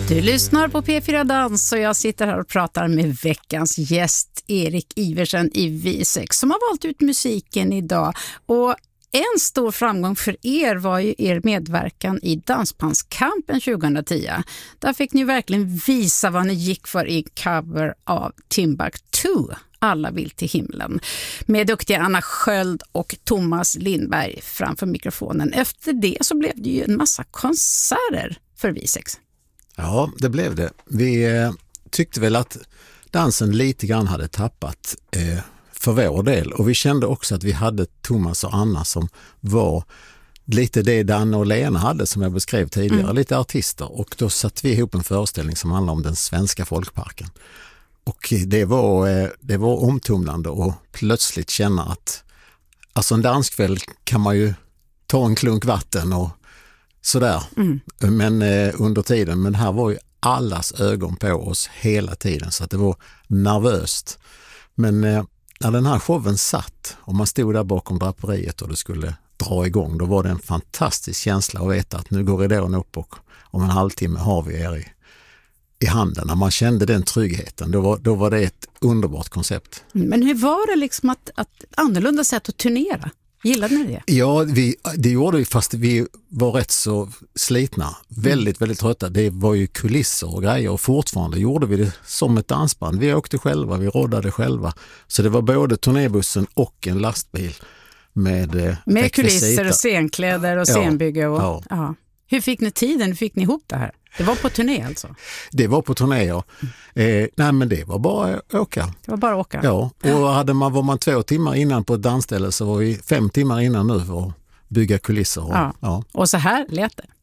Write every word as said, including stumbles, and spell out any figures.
Du lyssnar på P fyra Dans och jag sitter här och pratar med veckans gäst Erik Iversen i V sex som har valt ut musiken idag. Och en stor framgång för er var ju er medverkan i Dansbandskampen tjugohundratio. Där fick ni verkligen visa vad ni gick för i cover av Timbuktu. Alla vill till himlen. Med duktiga Anna Sköld och Thomas Lindberg framför mikrofonen. Efter det så blev det ju en massa konserter för V sex. Ja, det blev det. Vi eh, tyckte väl att dansen lite grann hade tappat eh, för vår del. Och vi kände också att vi hade Thomas och Anna som var lite det Danne och Lena hade som jag beskrev tidigare. Mm. Lite artister. Och då satte vi ihop en föreställning som handlar om den svenska folkparken. Och det var, eh, det var omtumlande och plötsligt känna att alltså en danskväll kan man ju ta en klunk vatten och sådär. Mm. Men eh, under tiden, men här var ju allas ögon på oss hela tiden så att det var nervöst. Men eh, när den här showen satt och man stod där bakom draperiet och det skulle dra igång, då var det en fantastisk känsla att veta att nu går ridån upp och om en halvtimme har vi er i, i handen. När man kände den tryggheten, då var, då var det ett underbart koncept. Men hur var det liksom att, att annorlunda sätt att turnera? Gillade ni det? Ja, vi, det gjorde vi fast vi var rätt så slitna. Väldigt, väldigt trötta. Det var ju kulisser och grejer och fortfarande gjorde vi det som ett dansband. Vi åkte själva, vi roddade själva. Så det var både turnébussen och en lastbil med eh, Med kulisser och scenkläder och scenbygge. Och, ja. Ja. Hur fick ni tiden? Hur fick ni ihop det här? Det var på turné alltså? Det var på turné, ja. Eh, nej, men det var bara att åka. Det var bara att åka? Ja, och hade man, var man två timmar innan på ett dansställe så var vi fem timmar innan nu för att bygga kulisser. Och, ja. Ja. Och så här lät det?